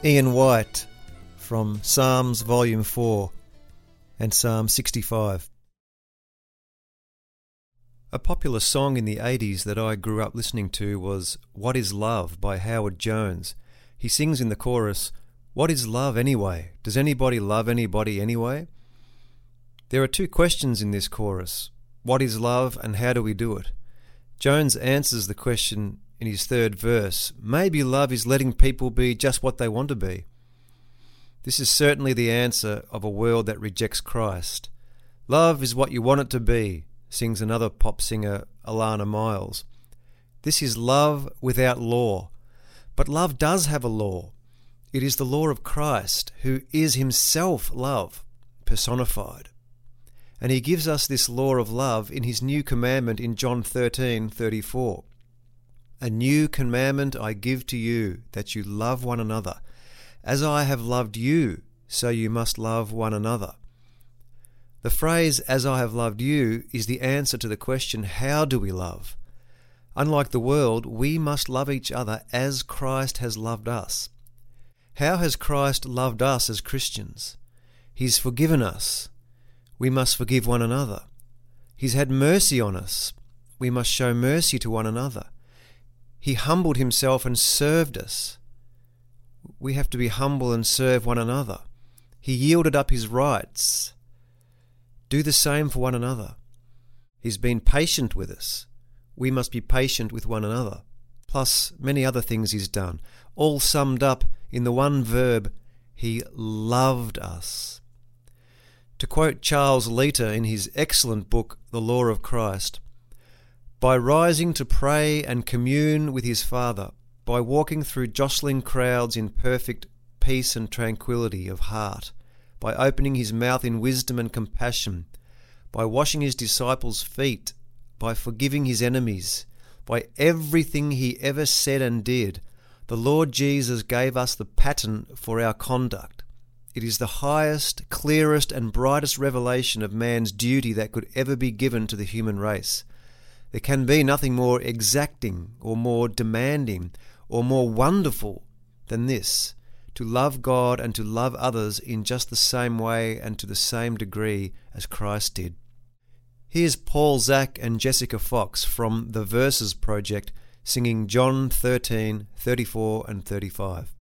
Ian White from Psalms Volume 4 and Psalm 65. A popular song in the 80s that I grew up listening to was What is Love by Howard Jones. He sings in the chorus, "What is love anyway? Does anybody love anybody anyway?" There are two questions in this chorus. What is love and how do we do it? Jones answers the question in his third verse. Maybe love is letting people be just what they want to be. This is certainly the answer of a world that rejects Christ. Love is what you want it to be, sings another pop singer, Alana Miles. This is love without law. But love does have a law. It is the law of Christ, who is himself love, personified. And he gives us this law of love in his new commandment in John 13:34. A new commandment I give to you, that you love one another. As I have loved you, so you must love one another. The phrase, as I have loved you, is the answer to the question, how do we love? Unlike the world, we must love each other as Christ has loved us. How has Christ loved us as Christians? He's forgiven us. We must forgive one another. He's had mercy on us. We must show mercy to one another. He humbled himself and served us. We have to be humble and serve one another. He yielded up his rights. Do the same for one another. He's been patient with us. We must be patient with one another. Plus many other things he's done, all summed up in the one verb, he loved us. To quote Charles Leiter in his excellent book, The Law of Christ, by rising to pray and commune with his Father, by walking through jostling crowds in perfect peace and tranquility of heart, by opening his mouth in wisdom and compassion, by washing his disciples' feet, by forgiving his enemies, by everything he ever said and did, the Lord Jesus gave us the pattern for our conduct. It is the highest, clearest and brightest revelation of man's duty that could ever be given to the human race. There can be nothing more exacting or more demanding or more wonderful than this, to love God and to love others in just the same way and to the same degree as Christ did. Here's Paul Zach and Jessica Fox from the Verses Project singing John 13:34 and 35.